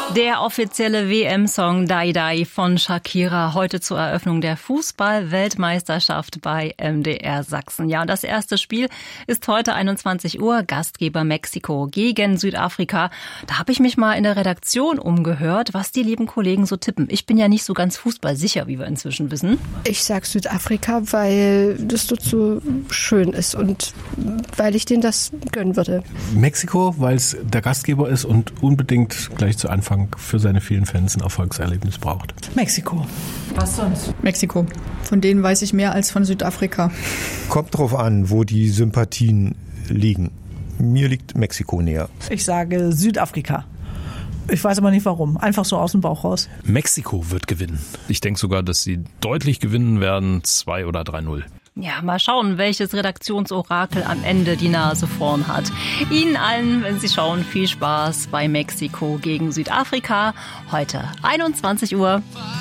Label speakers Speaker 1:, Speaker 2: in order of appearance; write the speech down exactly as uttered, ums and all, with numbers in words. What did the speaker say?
Speaker 1: Der offizielle W M-Song Die Die von Shakira heute zur Eröffnung der Fußball-Weltmeisterschaft bei M D R Sachsen. Ja, und das erste Spiel ist heute einundzwanzig Uhr, Gastgeber Mexiko gegen Südafrika. Da habe ich mich mal in der Redaktion umgehört, was die lieben Kollegen so tippen. Ich bin ja nicht so ganz fußballsicher, wie wir inzwischen wissen.
Speaker 2: Ich sag Südafrika, weil das dort so schön ist und weil ich denen das gönnen würde.
Speaker 3: Mexiko, weil es der Gastgeber ist und unbedingt gleich zu Anfang für seine vielen Fans ein Erfolgserlebnis braucht.
Speaker 4: Mexiko.
Speaker 5: Was sonst?
Speaker 6: Mexiko. Von denen weiß ich mehr als von Südafrika.
Speaker 7: Kommt drauf an, wo die Sympathien liegen. Mir liegt Mexiko näher.
Speaker 5: Ich sage Südafrika. Ich weiß aber nicht warum. Einfach so aus dem Bauch raus.
Speaker 8: Mexiko wird gewinnen. Ich denke sogar, dass sie deutlich gewinnen werden. zwei oder drei null.
Speaker 1: Ja, mal schauen, welches Redaktionsorakel am Ende die Nase vorn hat. Ihnen allen, wenn Sie schauen, viel Spaß bei Mexiko gegen Südafrika. Heute einundzwanzig Uhr.